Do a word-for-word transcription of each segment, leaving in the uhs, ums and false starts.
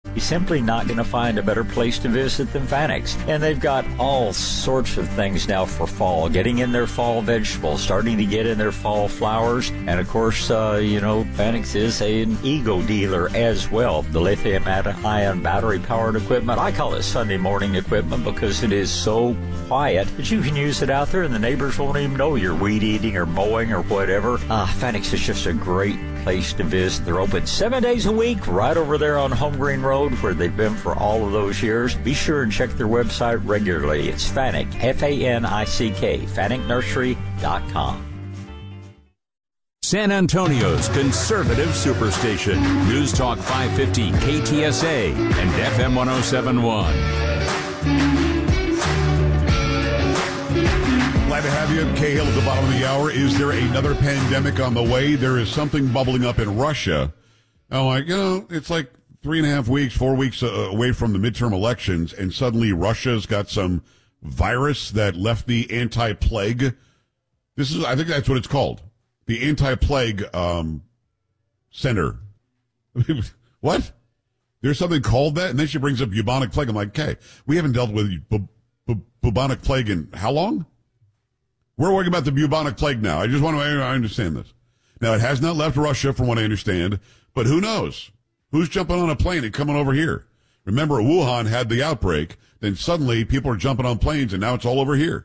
You're simply not going to find a better place to visit than Fanix. And they've got all sorts of things now for fall, getting in their fall vegetables, starting to get in their fall flowers. And of course, uh, you know, Fanix is an Ego dealer as well. The lithium-ion battery-powered equipment, I call it Sunday morning equipment because it is so quiet that you can use it out there and the neighbors won't even know you're weed eating or mowing or whatever. Ah, Fanix is just a great place to visit. They're open seven days a week right over there on Home Green Road where they've been for all of those years. Be sure and check their website regularly. It's Fanick, F A N I C K, Fanick Nursery dot com. San Antonio's conservative superstation, News Talk five fifty K T S A and F M one oh seven point one. Glad to have you. Cahill at the bottom of the hour. Is there another pandemic on the way? There is something bubbling up in Russia. Oh, like, you know, it's like three and a half weeks, four weeks uh, away from the midterm elections, and suddenly Russia's got some virus that left the anti-plague. This is, I think that's what it's called. The anti-plague um, center. What? There's something called that? And then she brings up bubonic plague. I'm like, okay, we haven't dealt with bu- bu- bubonic plague in how long? We're working about the bubonic plague now. I just want to I understand this. Now, it has not left Russia, from what I understand, but who knows? Who's jumping on a plane and coming over here? Remember, Wuhan had the outbreak, then suddenly people are jumping on planes, and now it's all over here.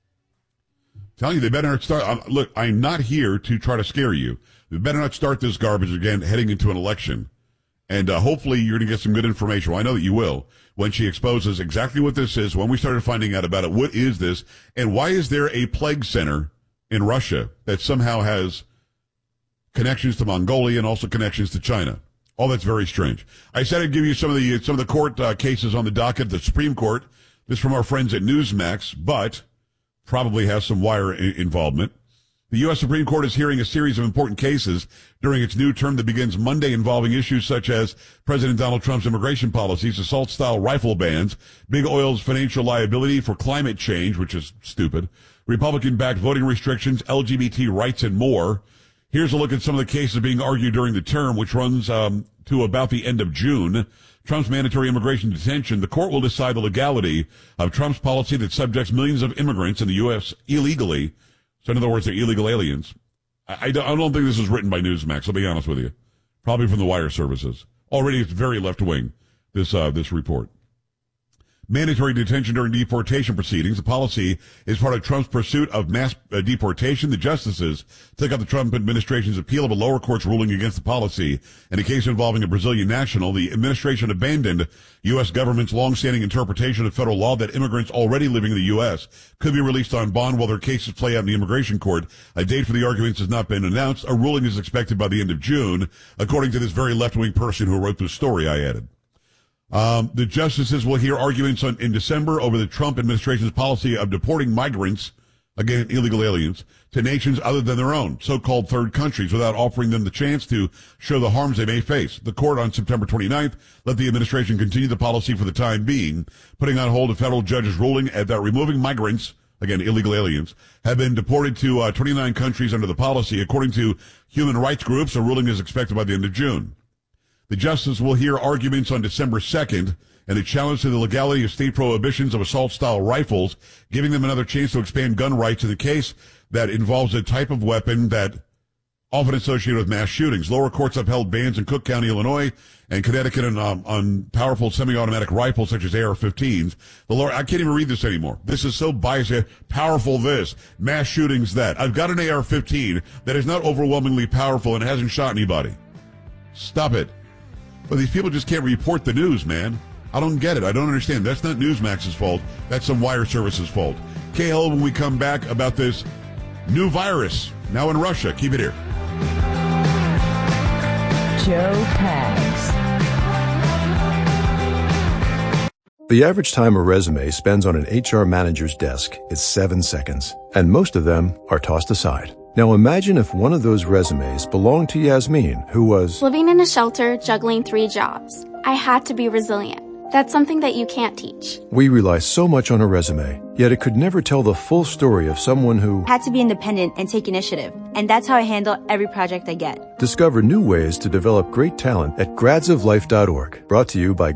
I'm telling you, they better not start. I'm, look, I'm not here to try to scare you. They better not start this garbage again heading into an election. And uh, hopefully you're going to get some good information. Well, I know that you will when she exposes exactly what this is, when we started finding out about it. What is this? And why is there a plague center in Russia that somehow has connections to Mongolia and also connections to China? All that's very strange. I said I'd give you some of the some of the court uh, cases on the docket, the Supreme Court. This from our friends at Newsmax, but probably has some wire I- involvement. The U S Supreme Court is hearing a series of important cases during its new term that begins Monday involving issues such as President Donald Trump's immigration policies, assault-style rifle bans, big oil's financial liability for climate change, which is stupid, Republican-backed voting restrictions, L G B T rights, and more. Here's a look at some of the cases being argued during the term, which runs um, to about the end of June. Trump's mandatory immigration detention. The court will decide the legality of Trump's policy that subjects millions of immigrants in the U S illegally. So in other words, they're illegal aliens. I, I, don't, I don't think this was written by Newsmax, I'll be honest with you. Probably from the wire services. Already it's very left-wing, this uh, this report. Mandatory detention during deportation proceedings. The policy is part of Trump's pursuit of mass uh, deportation. The justices took up the Trump administration's appeal of a lower court's ruling against the policy. In a case involving a Brazilian national, the administration abandoned U S government's longstanding interpretation of federal law that immigrants already living in the U S could be released on bond while their cases play out in the immigration court. A date for the arguments has not been announced. A ruling is expected by the end of June, according to this very left-wing person who wrote the story I added. Um, the justices will hear arguments on, in December over the Trump administration's policy of deporting migrants, again, illegal aliens, to nations other than their own, so-called third countries, without offering them the chance to show the harms they may face. The court on September twenty-ninth let the administration continue the policy for the time being, putting on hold a federal judge's ruling that removing migrants, again, illegal aliens, have been deported to uh, twenty-nine countries under the policy. According to human rights groups, a ruling is expected by the end of June. The justice will hear arguments on December second and a challenge to the legality of state prohibitions of assault-style rifles, giving them another chance to expand gun rights in the case that involves a type of weapon that often associated with mass shootings. Lower courts upheld bans in Cook County, Illinois, and Connecticut on, um, on powerful semi-automatic rifles such as A R fifteens. The lower, I can't even read this anymore. This is so biased. Powerful this, mass shootings that. I've got an A R fifteen that is not overwhelmingly powerful and hasn't shot anybody. Stop it. But these people just can't report the news, man. I don't get it. I don't understand. That's not Newsmax's fault. That's some wire services fault. K L when we come back about this new virus now in Russia. Keep it here. Joe Pags. The average time a resume spends on an H R manager's desk is seven seconds, and most of them are tossed aside. Now imagine if one of those resumes belonged to Yasmin, who was living in a shelter, juggling three jobs. I had to be resilient. That's something that you can't teach. We rely so much on a resume, yet it could never tell the full story of someone who had to be independent and take initiative. And that's how I handle every project I get. Discover new ways to develop great talent at grads of life dot org. Brought to you by